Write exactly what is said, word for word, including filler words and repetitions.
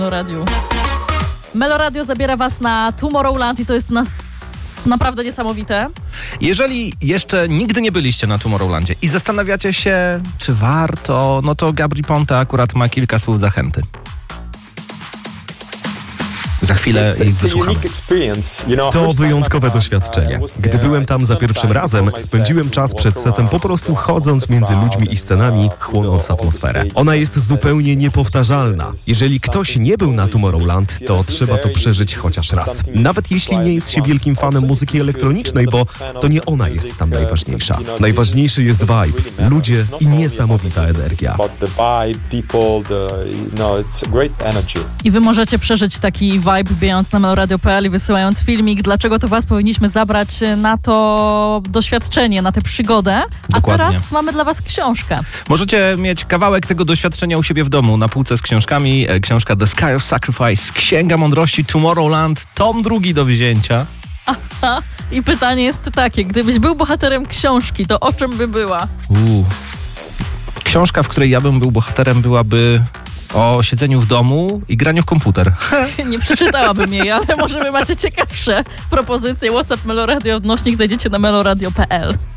Radiu. Meloradio zabiera was na Tomorrowland i to jest nas naprawdę niesamowite. Jeżeli jeszcze nigdy nie byliście na Tomorrowlandzie i zastanawiacie się, czy warto, no to Gabry Ponte akurat ma kilka słów zachęty. Za chwilę ich wysłuchamy. To wyjątkowe doświadczenie. Gdy byłem tam za pierwszym razem, spędziłem czas przed setem po prostu chodząc między ludźmi i scenami, chłonąc atmosferę. Ona jest zupełnie niepowtarzalna. Jeżeli ktoś nie był na Tomorrowland, to trzeba to przeżyć chociaż raz. Nawet jeśli nie jest się wielkim fanem muzyki elektronicznej, bo to nie ona jest tam najważniejsza. Najważniejszy jest vibe, ludzie i niesamowita energia. I wy możecie przeżyć taki vibe wbijając na meloradio kropka p l i wysyłając filmik, dlaczego to was powinniśmy zabrać na to doświadczenie, na tę przygodę. A Dokładnie. teraz mamy dla was książkę. Możecie mieć kawałek tego doświadczenia u siebie w domu, na półce z książkami. Książka The Sky of Sacrifice, Księga Mądrości Tomorrowland, tom drugi do wzięcia. Aha. I pytanie jest takie, gdybyś był bohaterem książki, to o czym by była? Uu. Książka, w której ja bym był bohaterem, byłaby o siedzeniu w domu i graniu w komputer. Nie przeczytałabym jej, ale może wy macie ciekawsze propozycje. WhatsApp Meloradio, odnośnik znajdziecie na meloradio kropka p l.